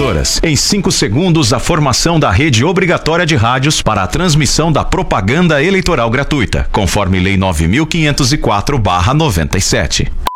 emissoras. Em 5 segundos, a formação da rede obrigatória de rádios para a transmissão da propaganda eleitoral gratuita, conforme Lei 9.504/97.